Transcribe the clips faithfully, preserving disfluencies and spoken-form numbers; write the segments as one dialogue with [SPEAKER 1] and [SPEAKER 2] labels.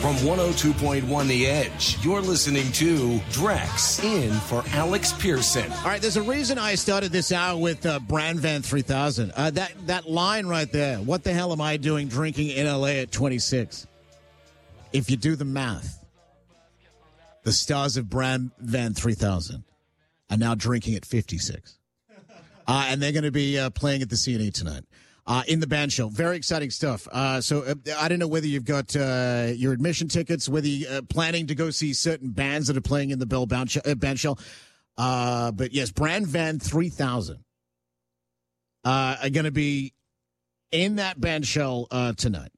[SPEAKER 1] From one oh two point one The Edge, you're listening to Drex in for Alex Pearson.
[SPEAKER 2] All right, there's a reason I started this hour with uh, Brand Van three thousand. Uh, that, that line right there, what the hell am I doing drinking in L A at twenty-six? If you do the math, the stars of Brand Van three thousand are now drinking at fifty-six. Uh, and they're going to be uh, playing at the C and E tonight. Uh, in the band shell. Very exciting stuff. Uh, so uh, I don't know whether you've got uh, your admission tickets, whether you're uh, planning to go see certain bands that are playing in the Bell band, sh- uh, band shell. Uh, but yes, Brand Van three thousand uh, are going to be in that band shell uh, tonight.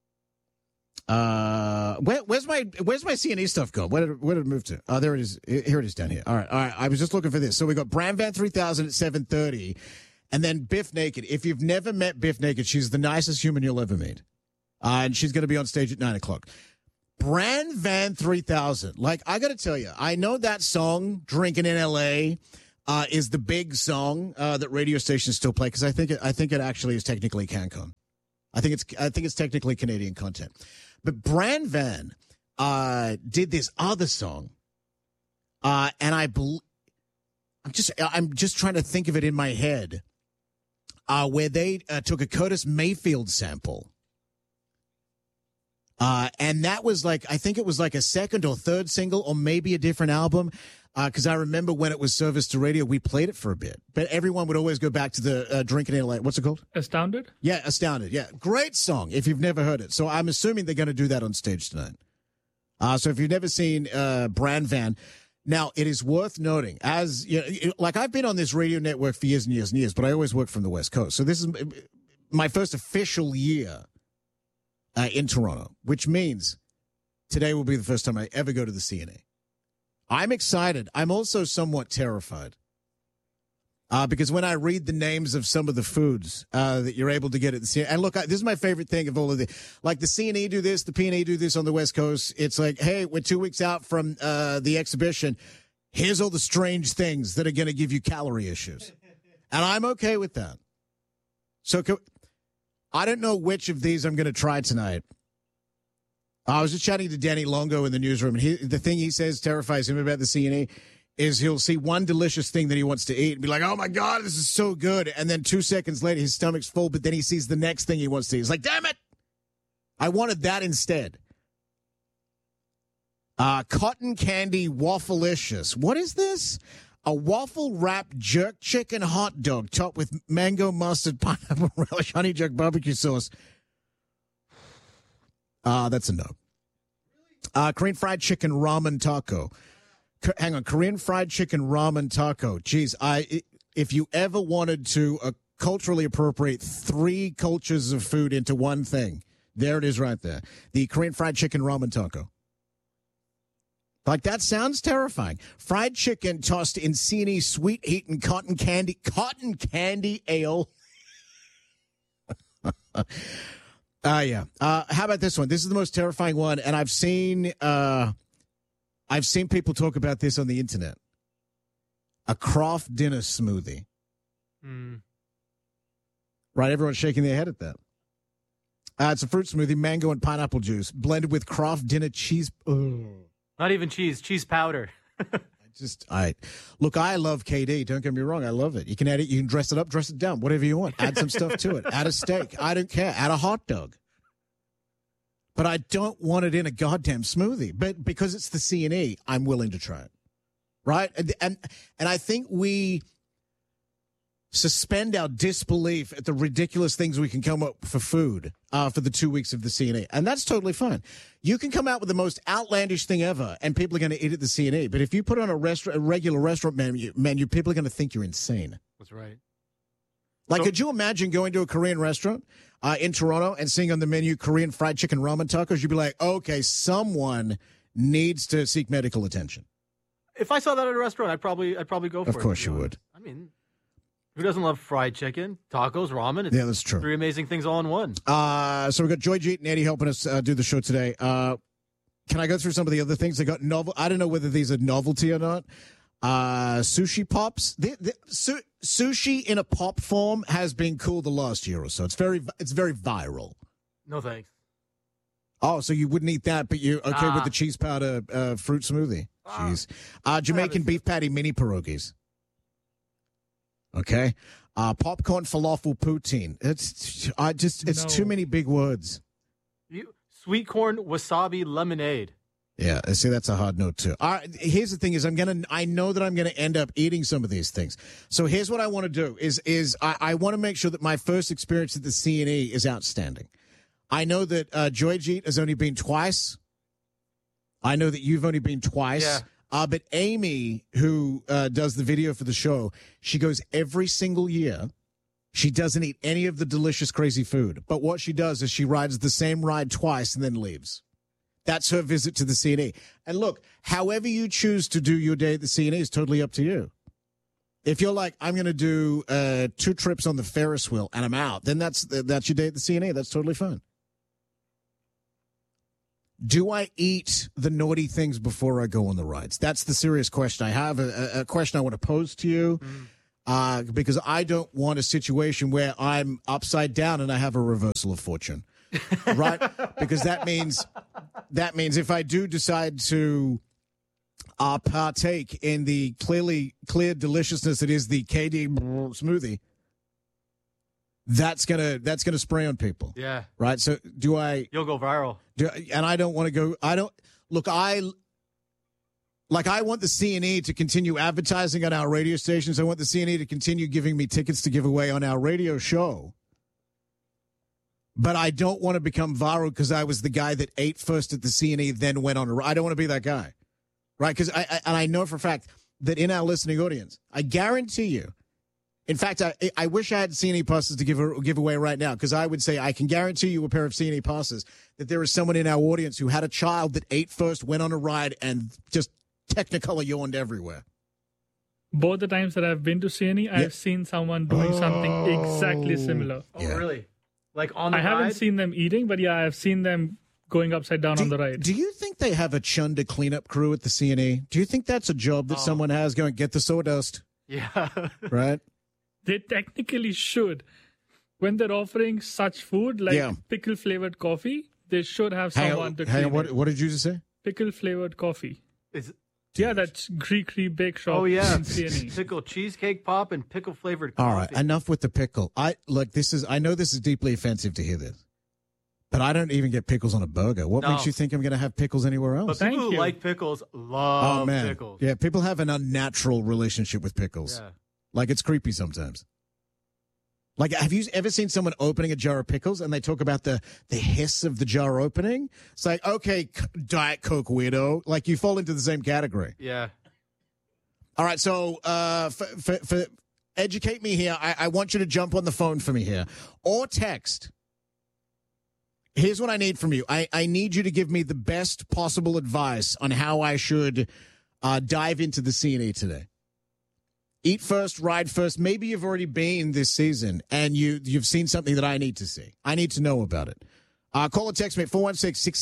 [SPEAKER 2] Uh, where, where's my where's my C and E stuff go? Where did, where did it move to? Oh, there it is. Here it is down here. All right, all right. I was just looking for this. So we got Brand Van three thousand at seven thirty. And then Biff Naked. If you've never met Biff Naked, she's the nicest human you'll ever meet. Uh, and she's going to be on stage at nine o'clock. Brand Van three thousand. Like, I got to tell you, I know that song, Drinking in L A, uh, is the big song uh, that radio stations still play, because I think it, I think it actually is technically CanCon. I think it's I think it's technically Canadian content. But Brand Van uh, did this other song, uh, and I bel- I'm just I'm just trying to think of it in my head. Uh, where they uh, took a Curtis Mayfield sample. Uh, and that was like, I think it was like a second or third single or maybe a different album. Because uh, I remember when it was serviced to radio, we played it for a bit. But everyone would always go back to the uh, Drinking in L A. What's it called?
[SPEAKER 3] Astounded?
[SPEAKER 2] Yeah, Astounded. Yeah. Great song if you've never heard it. So I'm assuming they're going to do that on stage tonight. Uh, so if you've never seen uh, Brand Van... Now, it is worth noting, as you know, like I've been on this radio network for years and years and years, but I always work from the West Coast. So this is my first official year uh, in Toronto, which means today will be the first time I ever go to the C and E. I'm excited. I'm also somewhat terrified uh, because when I read the names of some of the foods uh, that you're able to get at the C and E, and look, I, this is my favorite thing of all of the, like the C and E do this, the P and E do this on the West Coast. It's like, hey, we're two weeks out from uh, the exhibition. Here's all the strange things that are going to give you calorie issues. And I'm okay with that. So co- I don't know which of these I'm going to try tonight. I was just chatting to Danny Longo in the newsroom, and he, the thing he says terrifies him about the C and E is he'll see one delicious thing that he wants to eat and be like, oh, my God, this is so good. And then two seconds later, his stomach's full, but then he sees the next thing he wants to eat. He's like, damn it. I wanted that instead. Uh, cotton candy waffleicious. What is this? A waffle-wrapped jerk chicken hot dog topped with mango, mustard, pineapple relish, honey jerk barbecue sauce. Uh, that's a no. Uh, Korean fried chicken ramen taco. Hang on, Korean fried chicken ramen taco. Geez, I if you ever wanted to uh, culturally appropriate three cultures of food into one thing, there it is right there. The Korean fried chicken ramen taco. Like, that sounds terrifying. Fried chicken tossed in C and E sweet heat and cotton candy, cotton candy ale. Ah, uh, yeah. Uh, how about this one? This is the most terrifying one, and I've seen... Uh, I've seen people talk about this on the internet. A Kraft dinner smoothie.
[SPEAKER 3] Mm.
[SPEAKER 2] Right, everyone's shaking their head at that. Uh, it's a fruit smoothie, mango and pineapple juice, blended with Kraft dinner cheese. Ugh.
[SPEAKER 3] Not even cheese, cheese powder.
[SPEAKER 2] I just, I look, I love K D. Don't get me wrong, I love it. You can add it, you can dress it up, dress it down, whatever you want. Add some stuff to it. Add a steak. I don't care. Add a hot dog. But I don't want it in a goddamn smoothie. But because it's the C and E, I'm willing to try it. Right? And and, and I think we suspend our disbelief at the ridiculous things we can come up for food uh, for the two weeks of the C and E. And that's totally fine. You can come out with the most outlandish thing ever, and people are going to eat at the C and E. But if you put on a, restaurant, a regular restaurant menu, menu, people are going to think you're insane.
[SPEAKER 3] That's right.
[SPEAKER 2] Like,
[SPEAKER 3] so,
[SPEAKER 2] could you imagine going to a Korean restaurant uh, in Toronto and seeing on the menu Korean fried chicken ramen tacos? You'd be like, okay, someone needs to seek medical attention.
[SPEAKER 3] If I saw that at a restaurant, I'd probably I'd probably go for it.
[SPEAKER 2] Of course you would.
[SPEAKER 3] I mean, who doesn't love fried chicken, tacos, ramen? It's
[SPEAKER 2] yeah, that's true.
[SPEAKER 3] Three amazing things all in one.
[SPEAKER 2] Uh, so we got Joy Jeet and Eddie helping us uh, do the show today. Uh, can I go through some of the other things? They got novel. I don't know whether these are novelty or not. Uh, sushi pops. The, the, su- sushi in a pop form has been cool the last year or so. It's very, it's very viral.
[SPEAKER 3] No thanks.
[SPEAKER 2] Oh, so you wouldn't eat that, but you're okay
[SPEAKER 3] Ah.
[SPEAKER 2] with the cheese powder uh, fruit smoothie. Jeez. Uh, Jamaican beef patty mini pierogies. Okay. Uh, popcorn falafel poutine. It's I just it's
[SPEAKER 4] No.
[SPEAKER 2] too many big words.
[SPEAKER 3] You, sweet corn wasabi lemonade.
[SPEAKER 2] Yeah, see, that's a hard note too. All right, here's the thing: is I'm gonna, I know that I'm gonna end up eating some of these things. So here's what I want to do: is is I, I want to make sure that my first experience at the C and E is outstanding. I know that uh, Joyjeet has only been twice. I know that you've only been twice.
[SPEAKER 3] Yeah.
[SPEAKER 2] Uh, but Amy, who uh, does the video for the show, she goes every single year. She doesn't eat any of the delicious, crazy food. But what she does is she rides the same ride twice and then leaves. That's her visit to the C and E. And look, however you choose to do your day at the C and E is totally up to you. If you're like, I'm going to do uh, two trips on the Ferris wheel and I'm out, then that's that's your day at the C and E. That's totally fine. Do I eat the naughty things before I go on the rides? That's the serious question I have, a, a question I want to pose to you, mm. uh, because I don't want a situation where I'm upside down and I have a reversal of fortune, right? Because that means that means if I do decide to uh, partake in the clearly clear deliciousness that is the K D smoothie, that's gonna that's gonna spray on people.
[SPEAKER 3] Yeah.
[SPEAKER 2] Right. So do I?
[SPEAKER 3] You'll go viral.
[SPEAKER 2] Do, and I don't want to go. I don't look. I like. I want the C and E to continue advertising on our radio stations. I want the C and E to continue giving me tickets to give away on our radio show. But I don't want to become viral because I was the guy that ate first at the C and E, then went on a. I don't want to be that guy, right? Because I, I and I know for a fact that in our listening audience, I guarantee you. In fact, I, I wish I had C and E passes to give give away right now, because I would say I can guarantee you a pair of C and E passes that there is someone in our audience who had a child that ate first, went on a ride, and just Technicolor yawned everywhere.
[SPEAKER 4] Both the times that I've been to C and E, I've
[SPEAKER 2] Yeah.
[SPEAKER 4] seen someone doing
[SPEAKER 2] Oh.
[SPEAKER 4] something exactly similar.
[SPEAKER 3] Oh,
[SPEAKER 2] Yeah.
[SPEAKER 3] really? Like on the
[SPEAKER 4] I haven't
[SPEAKER 3] ride?
[SPEAKER 4] seen them eating, but yeah, I've seen them going upside down
[SPEAKER 2] Do,
[SPEAKER 4] on the ride.
[SPEAKER 2] do you think they have a Chunda cleanup crew at the C and E? Do you think that's a job that
[SPEAKER 3] Oh.
[SPEAKER 2] someone has going, get the sawdust,
[SPEAKER 3] Yeah.
[SPEAKER 2] right?
[SPEAKER 4] They technically should. When they're offering such food like
[SPEAKER 2] Yeah.
[SPEAKER 4] pickle flavored coffee, they should have
[SPEAKER 2] Hang
[SPEAKER 4] someone
[SPEAKER 2] on,
[SPEAKER 4] to
[SPEAKER 2] hang
[SPEAKER 4] clean
[SPEAKER 2] on what,
[SPEAKER 4] it.
[SPEAKER 2] what did you just say?
[SPEAKER 4] Pickle flavored coffee.
[SPEAKER 3] Is,
[SPEAKER 4] Yeah, that's Greek Bake Shop
[SPEAKER 3] oh, yeah.
[SPEAKER 4] in C and E.
[SPEAKER 3] Pickle cheesecake pop and pickle flavored
[SPEAKER 2] All
[SPEAKER 3] coffee.
[SPEAKER 2] right, enough with the pickle. I look. This is. I know this is deeply offensive to hear this, but I don't even get pickles on a burger. What
[SPEAKER 3] No.
[SPEAKER 2] makes you think I'm going to have pickles anywhere else?
[SPEAKER 3] But
[SPEAKER 4] Thank
[SPEAKER 3] people who
[SPEAKER 4] you.
[SPEAKER 3] like pickles love
[SPEAKER 2] oh man,
[SPEAKER 3] pickles.
[SPEAKER 2] yeah. People have an unnatural relationship with pickles.
[SPEAKER 3] Yeah.
[SPEAKER 2] Like it's creepy sometimes. Like, have you ever seen someone opening a jar of pickles and they talk about the, the hiss of the jar opening? It's like, okay, C- Diet Coke weirdo. Like, you fall into the same category.
[SPEAKER 3] Yeah.
[SPEAKER 2] All right, so uh, for, for, for educate me here. I, I want you to jump on the phone for me here. Or text. Here's what I need from you. I, I need you to give me the best possible advice on how I should uh, dive into the C and E today. Eat first, ride first. Maybe you've already been this season and you, you've seen something that I need to see. I need to know about it. Uh, call or text me at four one six, six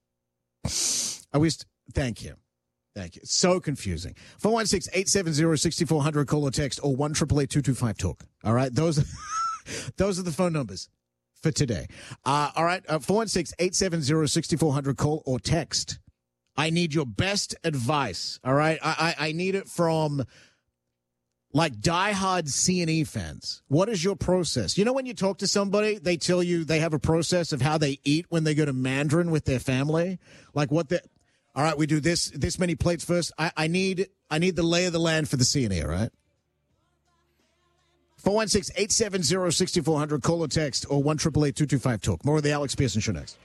[SPEAKER 2] I wish. Thank you. Thank you. It's so confusing. four one six, eight seven zero, six four zero zero, call or text, or one eight eight eight, two two five, talk. All right? Those are, those are the phone numbers for today. Uh, all right? Uh, four one six, eight seven zero, six four zero zero, call or text. I need your best advice. All right? I, I, I need it from... like diehard C and E fans. What is your process? You know, when you talk to somebody, they tell you they have a process of how they eat when they go to Mandarin with their family. Like what the, all right, we do this, this many plates first. I, I need, I need the lay of the land for the C and E, all right? four one six, eight seven zero, six four zero zero, call or text, or one eight eight eight, two two five, talk. More of the Alex Pearson Show next.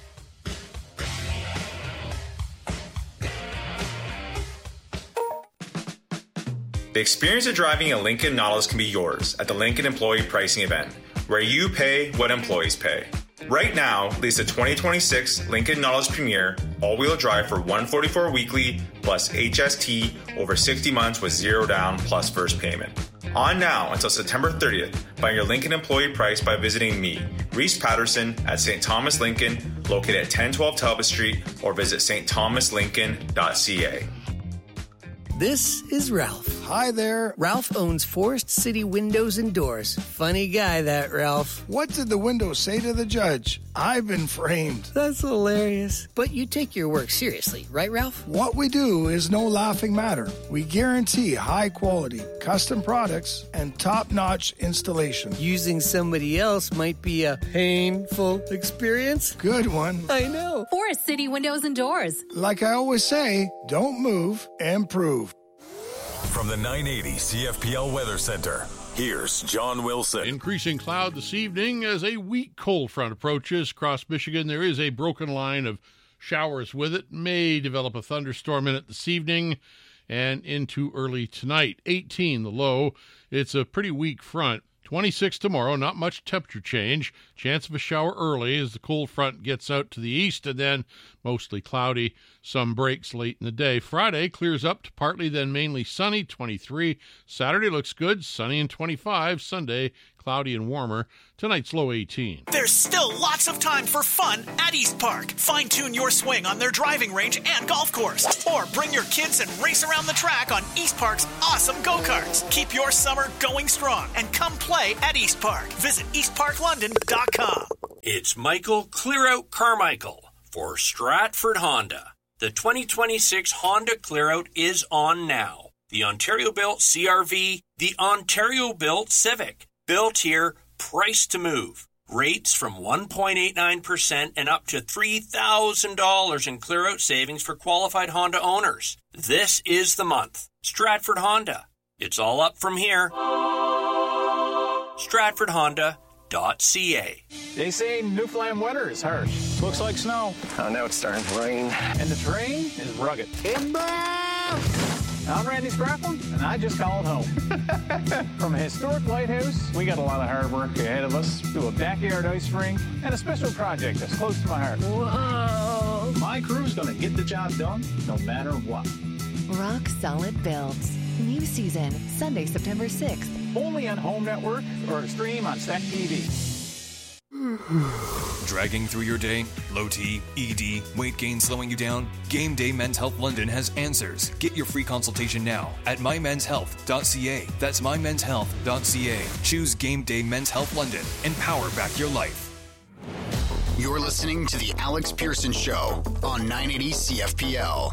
[SPEAKER 5] The experience of driving a Lincoln Nautilus can be yours at the Lincoln Employee Pricing Event, where you pay what employees pay. Right now, lease a twenty twenty-six Lincoln Nautilus Premier all-wheel drive for one hundred forty-four dollars weekly plus H S T over sixty months with zero down plus first payment. On now until September thirtieth, find your Lincoln employee price by visiting me, Reese Patterson, at Saint Thomas Lincoln, located at ten twelve Talbot Street, or visit s t thomas lincoln dot c a.
[SPEAKER 6] This is Ralph.
[SPEAKER 7] Hi there.
[SPEAKER 6] Ralph owns Forest City Windows and Doors. Funny guy, that Ralph.
[SPEAKER 7] What did the window say to the judge? I've been framed.
[SPEAKER 6] That's hilarious. But you take your work seriously, right, Ralph?
[SPEAKER 7] What we do is no laughing matter. We guarantee high quality, custom products, and top-notch installation.
[SPEAKER 6] Using somebody else might be a painful experience.
[SPEAKER 7] Good one.
[SPEAKER 6] I know.
[SPEAKER 8] Forest City Windows and Doors.
[SPEAKER 7] Like I always say, don't move, improve.
[SPEAKER 9] From the nine eighty C F P L Weather Center, here's John Wilson.
[SPEAKER 10] Increasing cloud this evening as a weak cold front approaches across Michigan. There is a broken line of showers with it. May develop a thunderstorm in it this evening and into early tonight. eighteen the low. It's a pretty weak front. twenty-six tomorrow, not much temperature change. Chance of a shower early as the cold front gets out to the east, and then mostly cloudy. Some breaks late in the day. Friday clears up to partly then mainly sunny, twenty-three. Saturday looks good, sunny and twenty-five. Sunday, cloudy and warmer. Tonight's low eighteen.
[SPEAKER 11] There's still lots of time for fun at East Park. Fine-tune your swing on their driving range and golf course. Or bring your kids and race around the track on East Park's awesome go-karts. Keep your summer going strong and come play at East Park. Visit east park london dot com.
[SPEAKER 12] It's Michael Clearout Carmichael for Stratford Honda. The twenty twenty-six Honda Clearout is on now. The Ontario-built C R V, the Ontario-built Civic. Built here, priced to move. Rates from one point eight nine percent and up to three thousand dollars in clear-out savings for qualified Honda owners. This is the month. Stratford Honda. It's all up from here. stratford honda dot c a.
[SPEAKER 13] They say Newfoundland winter is harsh. Looks like snow.
[SPEAKER 14] Oh, now it's starting to rain.
[SPEAKER 13] And the terrain is rugged. I'm Randy Scrappin, and I just called home. From a historic lighthouse, we got a lot of hard work ahead of us, to a backyard ice rink, and a special project that's close to my heart. Whoa! My crew's gonna get the job done, no matter what.
[SPEAKER 15] Rock Solid Builds. New season, Sunday, September sixth.
[SPEAKER 13] Only on Home Network or stream on Stack T V.
[SPEAKER 16] Dragging through your day? Low T, E D, weight gain slowing you down? Game Day Men's Health London has answers. Get your free consultation now at my men's health dot c a. That's my men's health dot c a. Choose Game Day Men's Health London and power back your life.
[SPEAKER 17] You're listening to The Alex Pearson Show on nine eighty C F P L.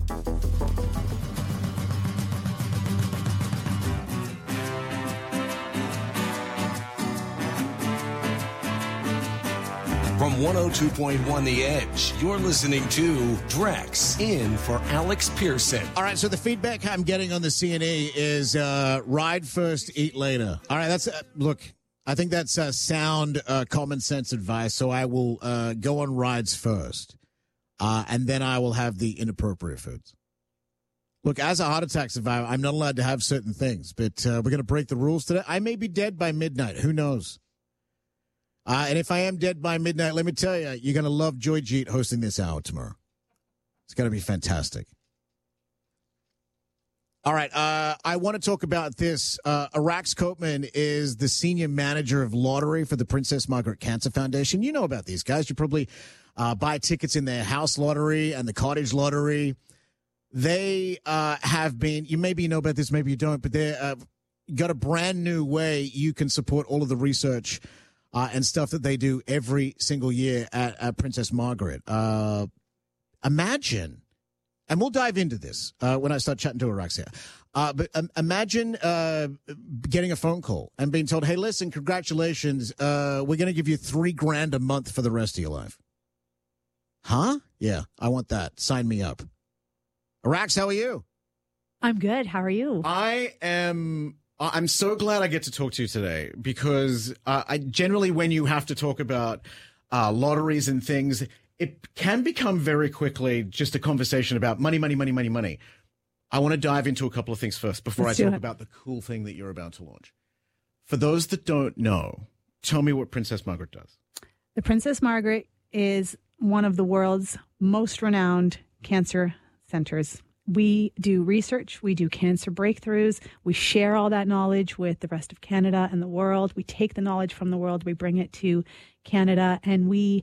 [SPEAKER 1] From one oh two point one The Edge, you're listening to Drex in for Alex Pearson.
[SPEAKER 2] All right, so the feedback I'm getting on the C N E is uh, ride first, eat later. All right, that's, uh, look, I think that's uh, sound, uh, common sense advice, so I will uh, go on rides first, uh, and then I will have the inappropriate foods. Look, as a heart attack survivor, I'm not allowed to have certain things, but uh, we're going to break the rules today. I may be dead by midnight. Who knows? Uh, and if I am dead by midnight, let me tell you, you're going to love Joy Jeet hosting this hour tomorrow. It's going to be fantastic. All right, uh, I want to talk about this. Uh, Arax Copeman is the senior manager of lottery for the Princess Margaret Cancer Foundation. You know about these guys. You probably uh, buy tickets in their house lottery and the cottage lottery. They uh, have been, you maybe know about this, maybe you don't, but they've uh, got a brand new way you can support all of the research Uh, and stuff that they do every single year at, at Princess Margaret. Uh, imagine, and we'll dive into this uh, when I start chatting to Araxia, uh, but um, imagine uh, getting a phone call and being told, hey, listen, congratulations, uh, we're going to give you three grand a month for the rest of your life. Huh? Yeah, I want that. Sign me up. Arax, how are you?
[SPEAKER 18] I'm good. How are you?
[SPEAKER 2] I am... I'm so glad I get to talk to you today because uh, I generally, when you have to talk about uh, lotteries and things, it can become very quickly just a conversation about money, money, money, money, money. I want to dive into a couple of things first before Let's I talk about the cool thing that you're about to launch. For those that don't know, tell me what Princess Margaret does.
[SPEAKER 18] The Princess Margaret is one of the world's most renowned cancer centers. We do research, we do cancer breakthroughs, we share all that knowledge with the rest of Canada and the world. We take the knowledge from the world, we bring it to Canada, and we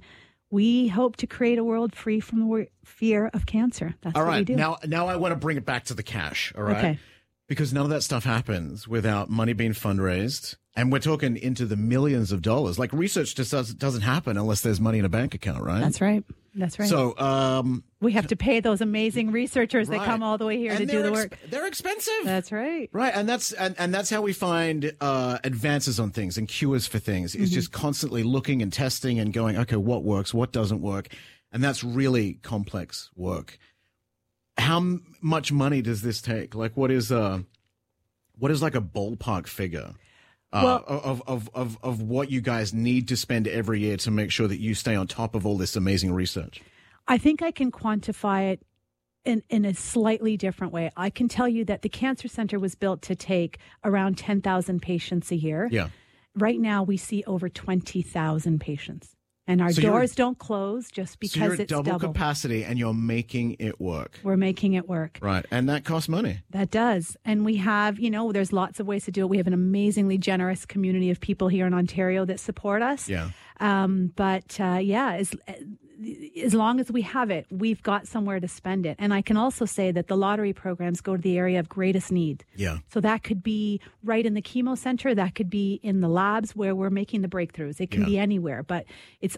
[SPEAKER 18] we hope to create a world free from the wor- fear of cancer. That's
[SPEAKER 2] all
[SPEAKER 18] what
[SPEAKER 2] right.
[SPEAKER 18] we do.
[SPEAKER 2] Now, now I want to bring it back to the cash. All right.
[SPEAKER 18] Okay.
[SPEAKER 2] Because none of that stuff happens without money being fundraised. And we're talking into the millions of dollars. Like research just does, doesn't happen unless there's money in a bank account, right?
[SPEAKER 18] That's right. That's right.
[SPEAKER 2] So um,
[SPEAKER 18] we have to pay those amazing researchers
[SPEAKER 2] right.
[SPEAKER 18] that come all the way here
[SPEAKER 2] and
[SPEAKER 18] to do the
[SPEAKER 2] ex-
[SPEAKER 18] work.
[SPEAKER 2] They're expensive.
[SPEAKER 18] That's right.
[SPEAKER 2] Right. And that's and, and that's how we find uh, advances on things and cures for things is mm-hmm. just constantly looking and testing and going, okay, what works, what doesn't work. And that's really complex work. How m- much money does this take? Like, what is uh, what is like a ballpark figure uh,
[SPEAKER 18] well,
[SPEAKER 2] of, of of of what you guys need to spend every year to make sure that you stay on top of all this amazing research?
[SPEAKER 18] I think I can quantify it in in a slightly different way. I can tell you that the Cancer Center was built to take around ten thousand patients a year.
[SPEAKER 2] Yeah.
[SPEAKER 18] Right now, we see over twenty thousand patients. And our
[SPEAKER 2] so
[SPEAKER 18] doors don't close just because
[SPEAKER 2] so you're at
[SPEAKER 18] it's
[SPEAKER 2] double,
[SPEAKER 18] double
[SPEAKER 2] capacity and you're making it work.
[SPEAKER 18] We're making it work.
[SPEAKER 2] Right. And that costs money.
[SPEAKER 18] That does. And we have, you know, there's lots of ways to do it. We have an amazingly generous community of people here in Ontario that support us.
[SPEAKER 2] Yeah.
[SPEAKER 18] Um, but uh, yeah, as, as long as we have it, we've got somewhere to spend it. And I can also say that the lottery programs go to the area of greatest need.
[SPEAKER 2] Yeah.
[SPEAKER 18] So that could be right in the chemo center. That could be in the labs where we're making the breakthroughs. It can
[SPEAKER 2] Yeah.
[SPEAKER 18] be anywhere, but it's